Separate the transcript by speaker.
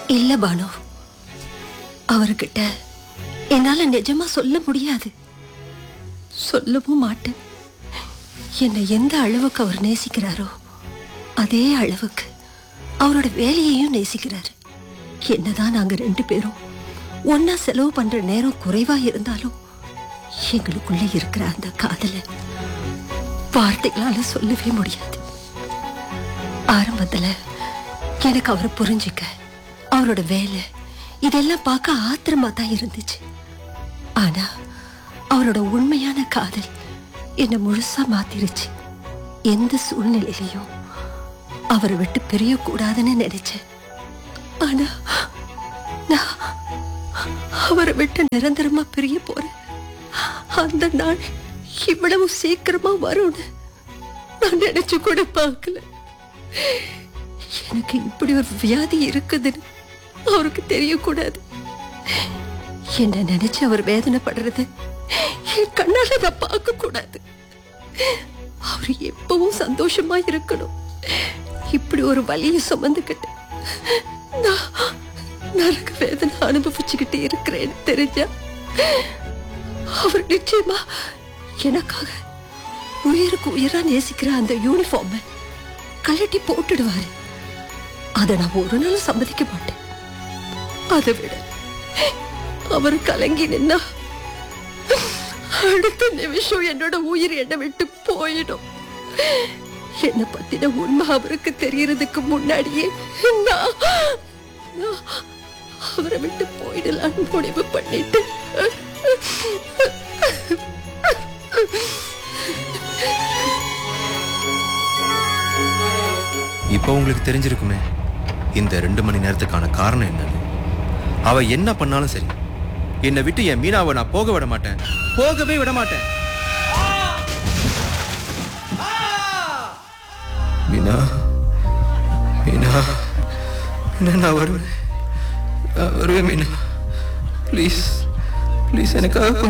Speaker 1: இல்ல பானு, அவர்கிட்ட என்னால நிஜமா சொல்ல முடியாது, சொல்லவும் மாட்டேன். என்னை எந்த அளவுக்கு அவர் நேசிக்கிறாரோ அதே அளவுக்கு அவரோட வேலையையும் நேசிக்கிறாரு. என்னதான் நாங்க 2 பேரும் ஒன்னா செலவு பண்ற நேரம் குறைவா இருந்தாலும் எங்களுக்குள்ள இருக்கிற அந்த காதலை வார்த்தைகளால சொல்லவே முடியாது. ஆரம்பத்துல எனக்கு அவரை புரிஞ்சுக்க, அவரோட வேலை இதெல்லாம் பார்க்க ஆத்திரமா தான் இருந்துச்சு. ஆனா அவரோட உண்மையான காதல் என்னை முழுசா மாத்திருச்சு. எந்த சூழ்நிலையிலையும் அவரை விட்டு பிரியக்கூடாதுன்னு நினைச்சேன். ஆனா நான் அவரை விட்டு நிரந்தரமா பிரிய போறேன். அந்த நாள் இவ்வளவு சீக்கிரமா வரும்னு நான் நினைச்சு கூட பார்க்கல. எனக்கு இப்படி ஒரு வியாதி இருக்குதுன்னு அவருக்கு தெரியக்கூடாது. என்ன நினைச்சு அவர் வேதனைப்படுறது என் கண்ணால நான் பார்க்க கூடாது. அவரு எப்பவும் சந்தோஷமா இருக்கணும். இப்படி ஒரு வலியை சுமந்துக்கிட்டு நான் நரக வேதனை அனுபவிச்சுக்கிட்டு இருக்கிறேன்னு தெரிஞ்சா அவர் நிச்சயமா எனக்காக உயிருக்கு உயிரா நேசிக்கிற அந்த யூனிஃபார்மை கழட்டி போட்டுடுவாரு. அதை நான் ஒரு நாள் சம்மதிக்க மாட்டேன். அதை விட அவர் கலங்கி நின்னா அடுத்த நிமிஷம் என்னோட உயிர் என்னை விட்டு போயிடும். என்னை பத்தின உண்மை அவருக்கு தெரியறதுக்கு முன்னாடியே நான் அவரை விட்டு போயிடலான்னு முடிவு பண்ணிட்டு
Speaker 2: இப்போ உங்களுக்கு தெரிஞ்சிருக்குமே இந்த 2 மணி நேரத்துக்கான காரணம் என்னன்னு. அவ என்ன பண்ணாலும் சரி, என்னை விட்டு என் மீனாவை நான் போக விட மாட்டேன், போகவே விட மாட்டேன். மீனா, மீனா, நான் வருவேன் மீனா. ப்ளீஸ் ப்ளீஸ் எனக்காக